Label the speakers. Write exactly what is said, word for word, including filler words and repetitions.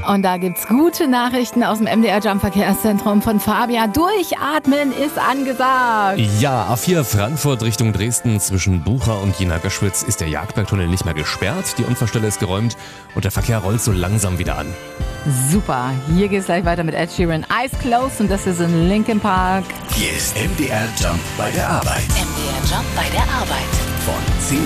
Speaker 1: Und da gibt's gute Nachrichten aus dem M D R Jump Verkehrszentrum von Fabian. Durchatmen ist angesagt.
Speaker 2: Ja, A vier Frankfurt Richtung Dresden zwischen Bucha und Jena Göschwitz ist der Jagdbergtunnel nicht mehr gesperrt. Die Unfallstelle ist geräumt und der Verkehr rollt so langsam wieder an.
Speaker 1: Super, hier geht's gleich weiter mit Ed Sheeran. Eyes Closed und das ist in Linkin Park.
Speaker 3: Hier ist M D R Jump bei der Arbeit.
Speaker 4: M D R Jump bei der Arbeit.
Speaker 3: Von zehn